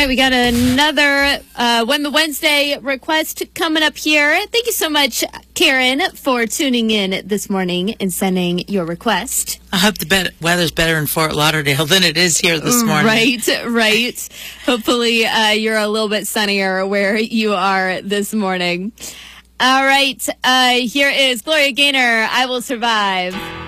right, we got another When the Wednesday request coming up here. Thank you so much, Karen, for tuning in this morning and sending your request. I hope the weather's better in Fort Lauderdale than it is here this morning. Right. Hopefully you're a little bit sunnier where you are this morning. All right, here is Gloria Gaynor, I Will Survive.